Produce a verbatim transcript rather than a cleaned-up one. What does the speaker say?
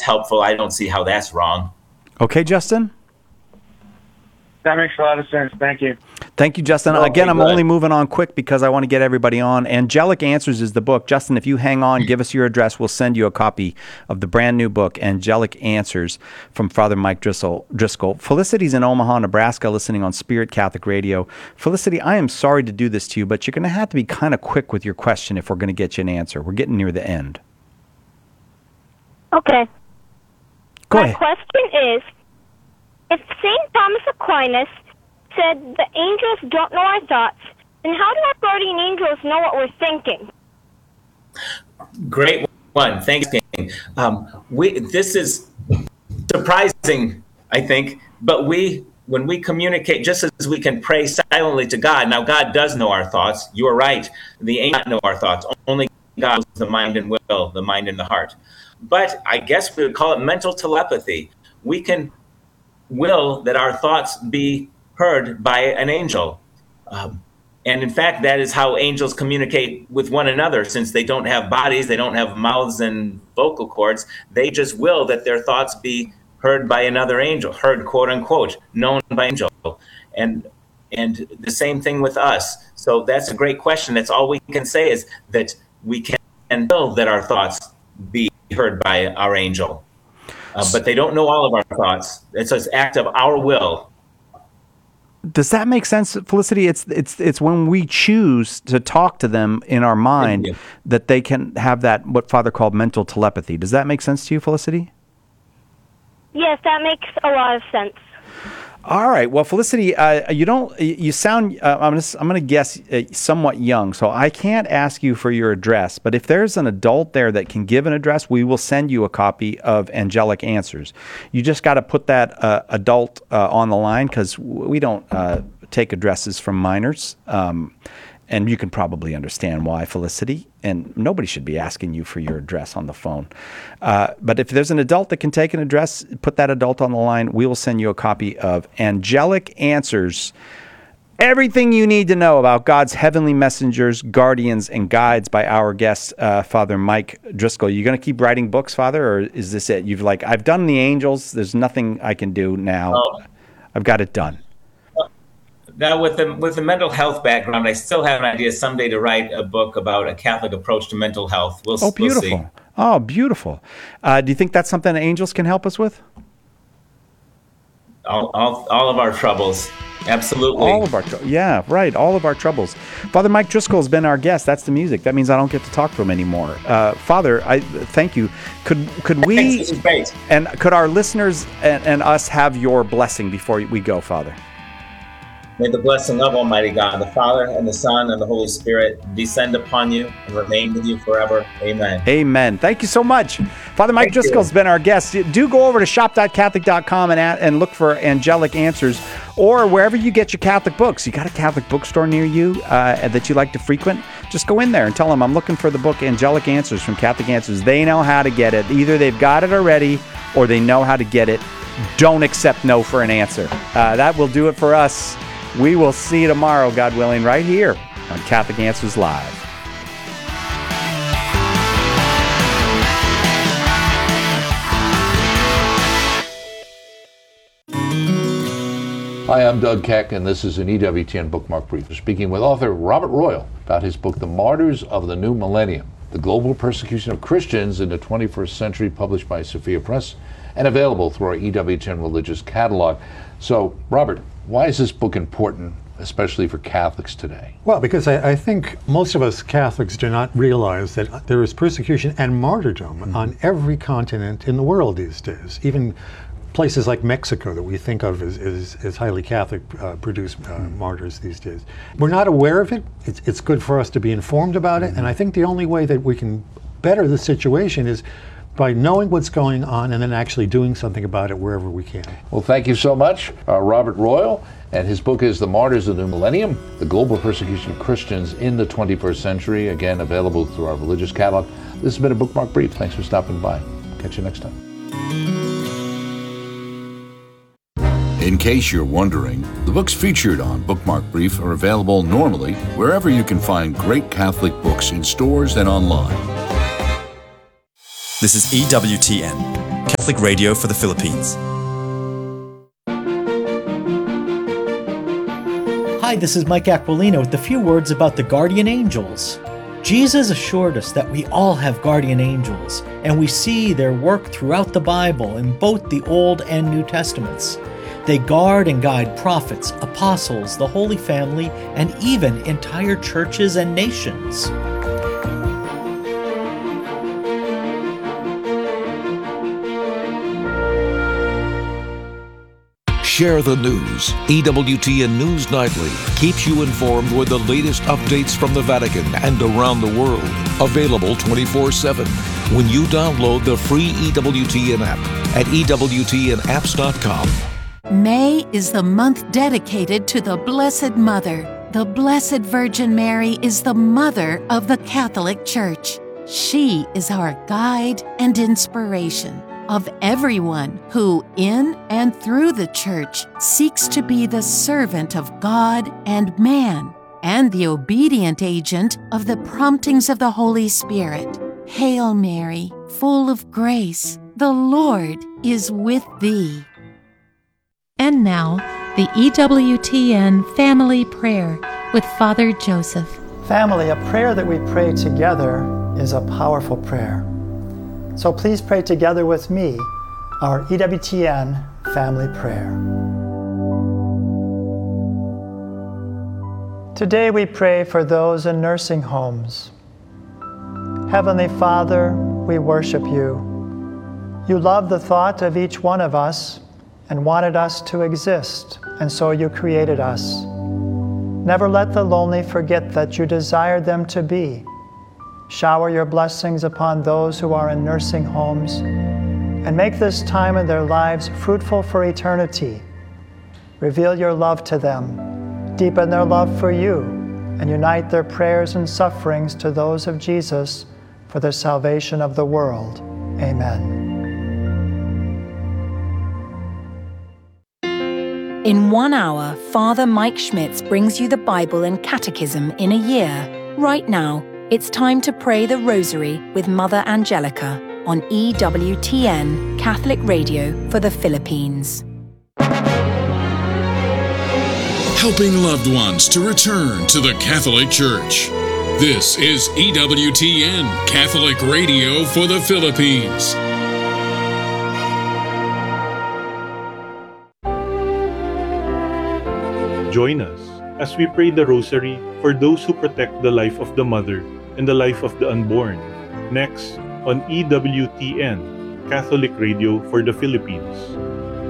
helpful, I don't see how that's wrong. Okay, Justin? That makes a lot of sense. Thank you. Thank you, Justin. Okay, Again, I'm good. only moving on quick because I want to get everybody on. Angelic Answers is the book. Justin, if you hang on, give us your address. We'll send you a copy of the brand new book, Angelic Answers, from Father Mike Driscoll. Driscoll. Felicity's in Omaha, Nebraska, listening on Spirit Catholic Radio. Felicity, I am sorry to do this to you, but you're going to have to be kind of quick with your question if we're going to get you an answer. We're getting near the end. Okay. Go My ahead. question is, if Saint Thomas Aquinas said the angels don't know our thoughts, then how do our guardian angels know what we're thinking? Great one. Thanks, King. Um, we, this is surprising, I think, but we, when we communicate, just as we can pray silently to God, now God does know our thoughts. You are right. The angels don't know our thoughts. Only God knows the mind and will, the mind and the heart. But I guess we would call it mental telepathy. We can will that our thoughts be heard by an angel. Um, and in fact, that is how angels communicate with one another. Since they don't have bodies, they don't have mouths and vocal cords, they just will that their thoughts be heard by another angel, heard quote unquote, known by angel. And and the same thing with us. So that's a great question. That's all we can say is that we can will that our thoughts be heard by our angel. Uh, but they don't know all of our thoughts. It's an act of our will. Does that make sense, Felicity? It's it's it's when we choose to talk to them in our mind that they can have that, what Father called mental telepathy. Does that make sense to you, Felicity? Yes, that makes a lot of sense. All right. Well, Felicity, uh, you don't. You sound. Uh, I'm gonna. I'm gonna guess uh, somewhat young, so I can't ask you for your address. But if there's an adult there that can give an address, we will send you a copy of Angelic Answers. You just got to put that uh, adult uh, on the line because we don't uh, take addresses from minors. Um, And you can probably understand why, Felicity. And nobody should be asking you for your address on the phone. Uh, but if there's an adult that can take an address, put that adult on the line. We will send you a copy of Angelic Answers. Everything you need to know about God's heavenly messengers, guardians, and guides by our guest, uh, Father Mike Driscoll. You going to keep writing books, Father, or is this it? You've like, I've done the angels. There's nothing I can do now. Oh. I've got it done. Now, with the with the mental health background, I still have an idea someday to write a book about a Catholic approach to mental health. We'll, Oh, beautiful. We'll see. Oh, beautiful. Uh, do you think that's something angels can help us with? All, all, all of our troubles. Absolutely. All of our, tr- yeah, right. All of our troubles. Father Mike Driscoll has been our guest. That's the music. That means I don't get to talk to him anymore. Uh, Father, I thank you. Could could we Thanks, this is great. and could our listeners and, and us have your blessing before we go, Father? May the blessing of Almighty God, the Father, and the Son, and the Holy Spirit descend upon you and remain with you forever. Amen. Amen. Thank you so much. Father Mike Thank you. Driscoll's been our guest. Do go over to shop dot catholic dot com and, at, and look for Angelic Answers, or wherever you get your Catholic books. You got a Catholic bookstore near you uh, that you like to frequent? Just go in there and tell them, I'm looking for the book Angelic Answers from Catholic Answers. They know how to get it. Either they've got it already or they know how to get it. Don't accept no for an answer. Uh, that will do it for us. We will see you tomorrow, God willing, right here on Catholic Answers Live. Hi, I'm Doug Keck, and this is an E W T N Bookmark Brief. We're speaking with author Robert Royal about his book, The Martyrs of the New Millennium, The Global Persecution of Christians in the twenty-first Century, published by Sophia Press, and available through our E W T N Religious Catalog. So, Robert, why is this book important, especially for Catholics today? Well, because I, I think most of us Catholics do not realize that there is persecution and martyrdom mm-hmm. on every continent in the world these days. Even places like Mexico that we think of as, as, as highly Catholic uh, produce uh, mm-hmm. martyrs these days. We're not aware of it. It's, it's good for us to be informed about mm-hmm. it. And I think the only way that we can better the situation is by knowing what's going on and then actually doing something about it wherever we can. Well, thank you so much, uh, Robert Royal. And his book is The Martyrs of the New Millennium, The Global Persecution of Christians in the twenty-first Century, again, available through our religious catalog. This has been a Bookmark Brief. Thanks for stopping by. Catch you next time. In case you're wondering, the books featured on Bookmark Brief are available normally wherever you can find great Catholic books in stores and online. This is E W T N, Catholic Radio for the Philippines. Hi, this is Mike Aquilino with a few words about the guardian angels. Jesus assured us that we all have guardian angels, and we see their work throughout the Bible in both the Old and New Testaments. They guard and guide prophets, apostles, the Holy Family, and even entire churches and nations. Share the news. E W T N News Nightly keeps you informed with the latest updates from the Vatican and around the world. Available twenty-four seven when you download the free E W T N app at E W T N apps dot com. May is the month dedicated to the Blessed Mother. The Blessed Virgin Mary is the Mother of the Catholic Church. She is our guide and inspiration of everyone who, in and through the Church, seeks to be the servant of God and man, and the obedient agent of the promptings of the Holy Spirit. Hail Mary, full of grace, the Lord is with thee. And now, the E W T N Family Prayer with Father Joseph. Family, a prayer that we pray together is a powerful prayer. So please pray together with me our E W T N Family Prayer. Today we pray for those in nursing homes. Heavenly Father, we worship you. You love the thought of each one of us and wanted us to exist, and so you created us. Never let the lonely forget that you desired them to be. Shower your blessings upon those who are in nursing homes, and make this time in their lives fruitful for eternity. Reveal your love to them, deepen their love for you, and unite their prayers and sufferings to those of Jesus for the salvation of the world. Amen. In one hour, Father Mike Schmitz brings you the Bible and Catechism in a year. Right now, it's time to pray the Rosary with Mother Angelica on E W T N Catholic Radio for the Philippines. Helping loved ones to return to the Catholic Church. This is E W T N Catholic Radio for the Philippines. Join us as we pray the Rosary for those who protect the life of the mother and the life of the unborn. Next on E W T N Catholic Radio for the Philippines.